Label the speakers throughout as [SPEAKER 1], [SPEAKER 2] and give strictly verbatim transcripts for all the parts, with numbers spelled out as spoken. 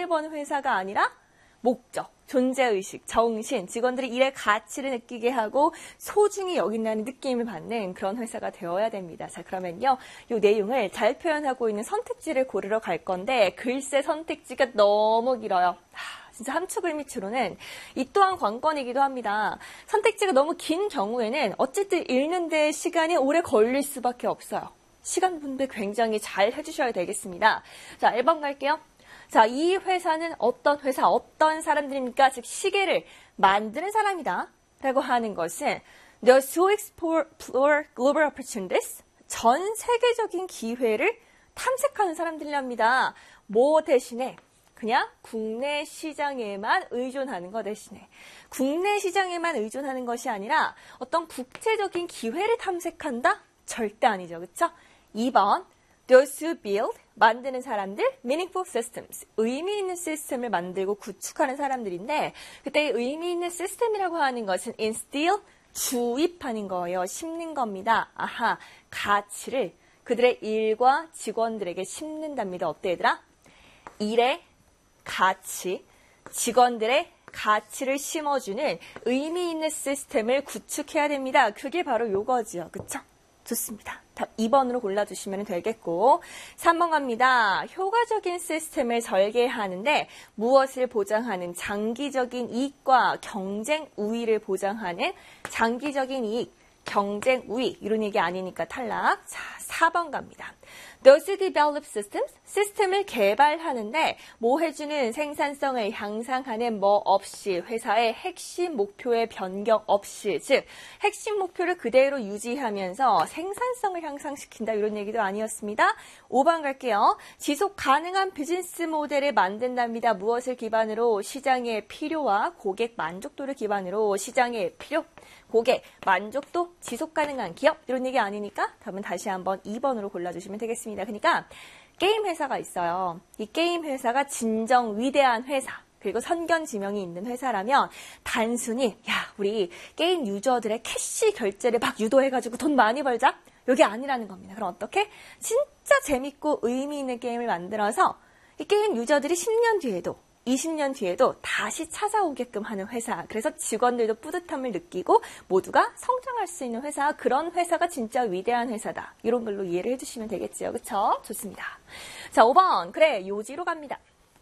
[SPEAKER 1] 돈을 버는 회사가 아니라 목적, 존재의식, 정신, 직원들이 일의 가치를 느끼게 하고 소중히 여긴다는 느낌을 받는 그런 회사가 되어야 됩니다. 자, 그러면요. 이 내용을 잘 표현하고 있는 선택지를 고르러 갈 건데 글쎄 선택지가 너무 길어요. 하, 진짜 함축을 밑으로는 이 또한 관건이기도 합니다. 선택지가 너무 긴 경우에는 어쨌든 읽는 데 시간이 오래 걸릴 수밖에 없어요. 시간 분배 굉장히 잘 해주셔야 되겠습니다. 자, 일 번 갈게요. 자, 이 회사는 어떤 회사, 어떤 사람들입니까? 즉, 시계를 만드는 사람이다. 라고 하는 것은 The to explore global opportunities, 전 세계적인 기회를 탐색하는 사람들이랍니다. 뭐 대신에? 그냥 국내 시장에만 의존하는 것 대신에. 국내 시장에만 의존하는 것이 아니라 어떤 국제적인 기회를 탐색한다? 절대 아니죠. 그렇죠? 이 번, those who build, 만드는 사람들, meaningful systems, 의미 있는 시스템을 만들고 구축하는 사람들인데 그때 의미 있는 시스템이라고 하는 것은 instill, 주입하는 거예요. 심는 겁니다. 아하, 가치를 그들의 일과 직원들에게 심는답니다. 어때 얘들아? 일의 가치, 직원들의 가치를 심어주는 의미 있는 시스템을 구축해야 됩니다. 그게 바로 요거지요. 그쵸? 좋습니다. 답 이 번으로 골라주시면 되겠고 삼 번 갑니다. 효과적인 시스템을 설계하는데 무엇을 보장하는 장기적인 이익과 경쟁 우위를 보장하는 장기적인 이익, 경쟁 우위 이런 얘기 아니니까 탈락. 자, 사 번 갑니다. Those who develop systems, 시스템을 개발하는데 뭐 해주는 생산성을 향상하는 뭐 없이 회사의 핵심 목표의 변경 없이 즉 핵심 목표를 그대로 유지하면서 생산성을 향상시킨다 이런 얘기도 아니었습니다. 오 번 갈게요. 지속 가능한 비즈니스 모델을 만든답니다. 무엇을 기반으로? 시장의 필요와 고객 만족도를 기반으로 시장의 필요, 고객 만족도, 지속 가능한 기업 이런 얘기 아니니까 답은 다시 한번 이 번으로 골라주시면 되겠습니다. 그러니까 게임 회사가 있어요. 이 게임 회사가 진정 위대한 회사 그리고 선견지명이 있는 회사라면 단순히 야 우리 게임 유저들의 캐시 결제를 막 유도해가지고 돈 많이 벌자 이게 아니라는 겁니다. 그럼 어떻게? 진짜 재밌고 의미 있는 게임을 만들어서 이 게임 유저들이 십 년 뒤에도 이십 년 뒤에도 다시 찾아오게끔 하는 회사. 그래서 직원들도 뿌듯함을 느끼고 모두가 성장할 수 있는 회사. 그런 회사가 진짜 위대한 회사다. 이런 걸로 이해를 해주시면 되겠죠. 그쵸? 좋습니다. 자, 오 번. 그래, 요지로 갑니다.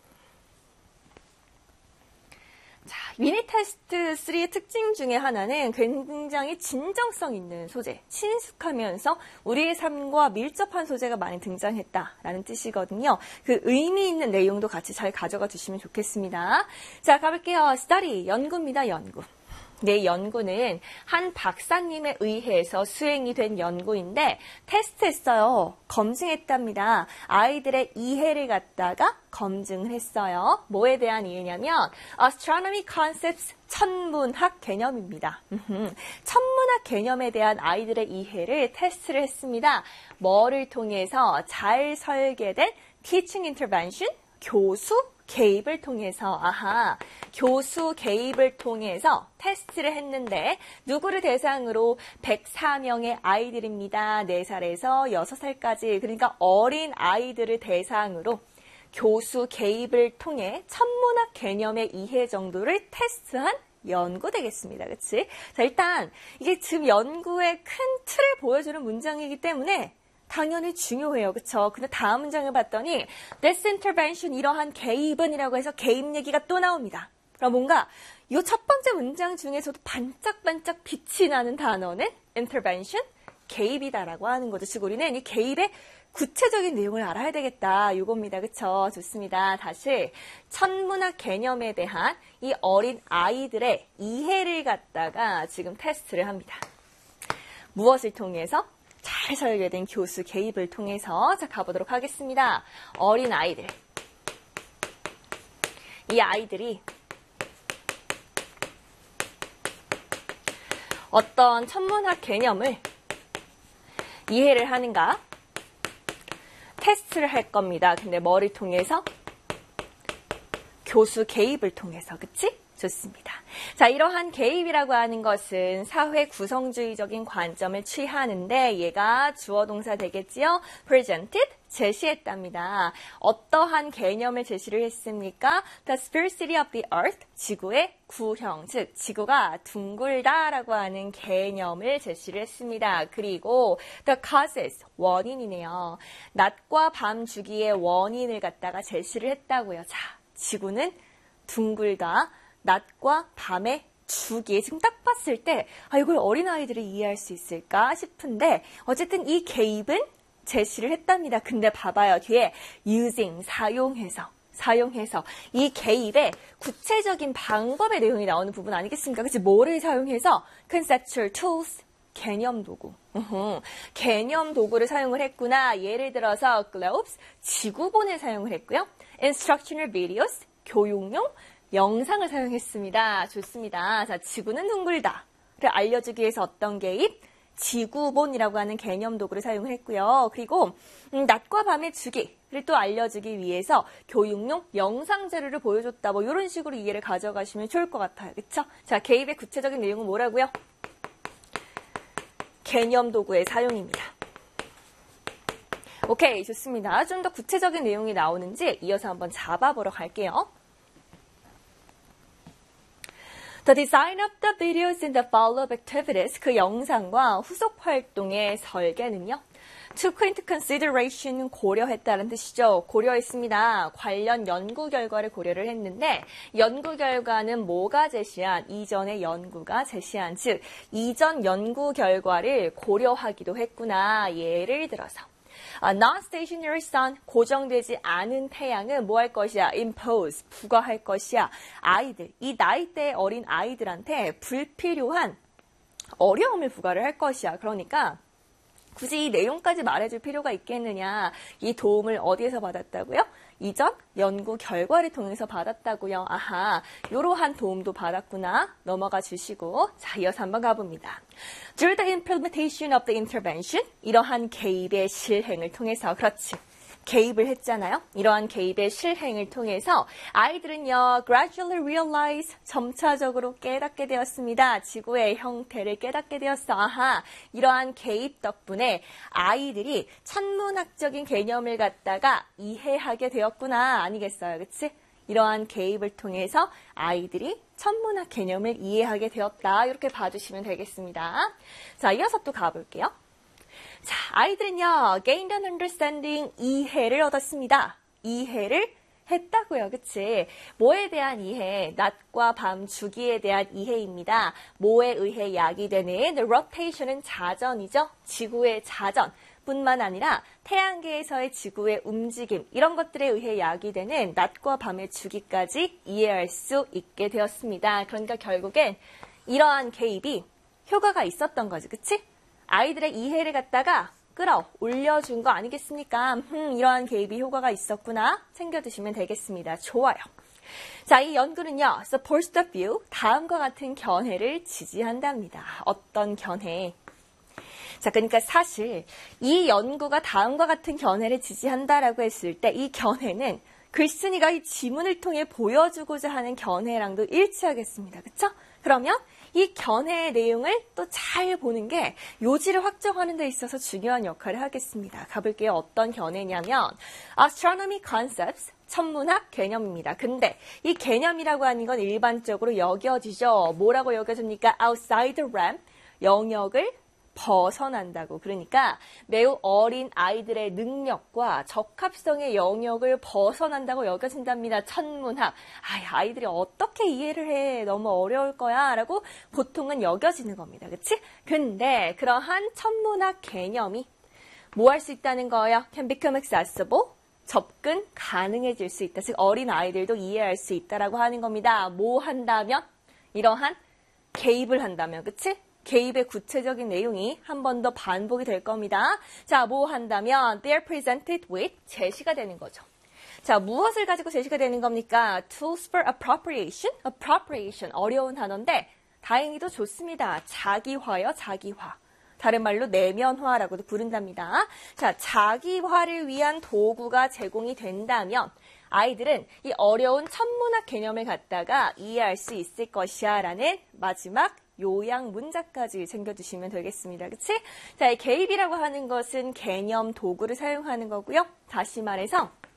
[SPEAKER 1] 자, 유닛 테스트 삼의 특징 중에 하나는 굉장히 진정성 있는 소재, 친숙하면서 우리의 삶과 밀접한 소재가 많이 등장했다라는 뜻이거든요. 그 의미 있는 내용도 같이 잘 가져가 주시면 좋겠습니다. 자, 가볼게요. study, 연구입니다. 연구. 네, 연구는 한 박사님에 의해서 수행이 된 연구인데 테스트했어요. 검증했답니다. 아이들의 이해를 갖다가 검증을 했어요. 뭐에 대한 이해냐면 astronomy concepts, 천문학 개념입니다. 천문학 개념에 대한 아이들의 이해를 테스트를 했습니다. 뭐를 통해서? 잘 설계된 teaching intervention, 교수 개입을 통해서 아하 교수 개입을 통해서 테스트를 했는데 누구를 대상으로? 백사 명의 아이들입니다. 네 살에서 여섯 살까지 그러니까 어린 아이들을 대상으로 교수 개입을 통해 천문학 개념의 이해 정도를 테스트한 연구 되겠습니다. 그치? 자, 일단 이게 지금 연구의 큰 틀을 보여주는 문장이기 때문에 당연히 중요해요. 그쵸? 근데 다음 문장을 봤더니 this intervention, 이러한 개입은 이라고 해서 개입 얘기가 또 나옵니다. 그럼 뭔가 이 첫 번째 문장 중에서도 반짝반짝 빛이 나는 단어는 intervention, 개입이다라고 하는 거죠. 즉 우리는 이 개입의 구체적인 내용을 알아야 되겠다. 이겁니다. 그쵸? 좋습니다. 다시 천문학 개념에 대한 이 어린 아이들의 이해를 갖다가 지금 테스트를 합니다. 무엇을 통해서? 잘 설계된 교수 개입을 통해서. 자, 가보도록 하겠습니다. 어린 아이들. 이 아이들이 어떤 천문학 개념을 이해를 하는가? 테스트를 할 겁니다. 근데 뭐를 통해서? 교수 개입을 통해서. 그치? 좋습니다. 자, 이러한 개입이라고 하는 것은 사회 구성주의적인 관점을 취하는데 얘가 주어 동사 되겠지요. presented, 제시했답니다. 어떠한 개념을 제시를 했습니까? The sphericity of the earth, 지구의 구형, 즉 지구가 둥글다라고 하는 개념을 제시를 했습니다. 그리고 the causes, 원인이네요. 낮과 밤 주기의 원인을 갖다가 제시를 했다고요. 자, 지구는 둥글다, 낮과 밤의 주기. 지금 딱 봤을 때 아, 이걸 어린아이들이 이해할 수 있을까 싶은데 어쨌든 이 개입은 제시를 했답니다. 근데 봐봐요. 뒤에 using, 사용해서, 사용해서 이 개입의 구체적인 방법의 내용이 나오는 부분 아니겠습니까? 그치? 뭐를 사용해서? conceptual tools, 개념 도구. 으흠, 개념 도구를 사용을 했구나. 예를 들어서 globes, 지구본을 사용을 했고요. instructional videos, 교육용 영상을 사용했습니다. 좋습니다. 자, 지구는 둥글다를 알려주기 위해서 어떤 개입? 지구본이라고 하는 개념 도구를 사용을 했고요. 그리고 음, 낮과 밤의 주기를 또 알려주기 위해서 교육용 영상 자료를 보여줬다. 뭐 이런 식으로 이해를 가져가시면 좋을 것 같아요. 그렇죠? 자, 개입의 구체적인 내용은 뭐라고요? 개념 도구의 사용입니다. 오케이, 좋습니다. 좀 더 구체적인 내용이 나오는지 이어서 한번 잡아보러 갈게요. The design of the videos in the follow-up activities, 그 영상과 후속 활동의 설계는요. took into consideration, 고려했다는 뜻이죠. 고려했습니다. 관련 연구 결과를 고려를 했는데 연구 결과는 뭐가 제시한? 이전의 연구가 제시한, 즉 이전 연구 결과를 고려하기도 했구나. 예를 들어서 Uh, non-stationary sun, 고정되지 않은 태양은 뭐 할 것이야? impose, 부과할 것이야. 아이들, 이 나이대의 어린 아이들한테 불필요한 어려움을 부과를 할 것이야. 그러니까 굳이 이 내용까지 말해줄 필요가 있겠느냐. 이 도움을 어디에서 받았다고요? 이전 연구 결과를 통해서 받았다고요. 아하, 이러한 도움도 받았구나. 넘어가 주시고 자, 이어서 한번 가봅니다. Through the implementation of the intervention, 이러한 개입의 실행을 통해서, 그렇지. 개입을 했잖아요. 이러한 개입의 실행을 통해서 아이들은요, gradually realize, 점차적으로 깨닫게 되었습니다. 지구의 형태를 깨닫게 되었어. 아하, 이러한 개입 덕분에 아이들이 천문학적인 개념을 갖다가 이해하게 되었구나. 아니겠어요? 그치? 이러한 개입을 통해서 아이들이 천문학 개념을 이해하게 되었다. 이렇게 봐주시면 되겠습니다. 자, 이어서 또 가볼게요. 자, 아이들은요, gained an understanding, 이해를 얻었습니다. 이해를 했다고요. 그치? 뭐에 대한 이해? 낮과 밤 주기에 대한 이해입니다. 뭐에 의해 야기되는? The rotation은 자전이죠. 지구의 자전. 뿐만 아니라 태양계에서의 지구의 움직임, 이런 것들에 의해 야기되는 낮과 밤의 주기까지 이해할 수 있게 되었습니다. 그러니까 결국엔 이러한 개입이 효과가 있었던 거지. 그치? 아이들의 이해를 갖다가 끌어올려준 거 아니겠습니까? 음, 이러한 개입이 효과가 있었구나. 챙겨두시면 되겠습니다. 좋아요. 자, 이 연구는요, supports the view, 다음과 같은 견해를 지지한답니다. 어떤 견해? 자, 그러니까 사실 이 연구가 다음과 같은 견해를 지지한다라고 했을 때 이 견해는 글쓴이가 이 지문을 통해 보여주고자 하는 견해랑도 일치하겠습니다. 그쵸? 그러면 이 견해의 내용을 또 잘 보는 게 요지를 확정하는 데 있어서 중요한 역할을 하겠습니다. 가볼게요. 어떤 견해냐면 astronomy concepts, 천문학 개념입니다. 근데 이 개념이라고 하는 건 일반적으로 여겨지죠. 뭐라고 여겨집니까? outside the realm, 영역을 벗어난다고. 그러니까 매우 어린 아이들의 능력과 적합성의 영역을 벗어난다고 여겨진답니다. 천문학. 아이, 아이들이 어떻게 이해를 해? 너무 어려울 거야. 라고 보통은 여겨지는 겁니다. 그치? 근데 그러한 천문학 개념이 뭐 할 수 있다는 거예요? Can become accessible. 접근 가능해질 수 있다. 즉 어린 아이들도 이해할 수 있다라고 하는 겁니다. 뭐 한다면? 이러한 개입을 한다면. 그치? 개입의 구체적인 내용이 한 번 더 반복이 될 겁니다. 자, 뭐 한다면 they are presented with, 제시가 되는 거죠. 자, 무엇을 가지고 제시가 되는 겁니까? Tools for appropriation. appropriation, 어려운 단어인데 다행히도 좋습니다. 자기화요, 자기화. 다른 말로 내면화라고도 부른답니다. 자, 자기화를 위한 도구가 제공이 된다면 아이들은 이 어려운 천문학 개념을 갖다가 이해할 수 있을 것이야 라는 마지막 요약 문자까지 챙겨주시면 되겠습니다. 그치? 자, 이 개입이라고 하는 것은 개념, 도구를 사용하는 거고요. 다시 말해서